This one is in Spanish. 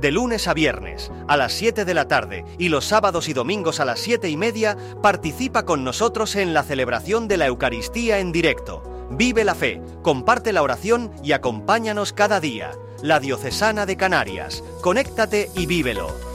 De lunes a viernes, a las 7 de la tarde y los sábados y domingos a las 7:30, participa con nosotros en la celebración de la Eucaristía en directo. Vive la fe, comparte la oración y acompáñanos cada día. La Diocesana de Canarias. Conéctate y vívelo.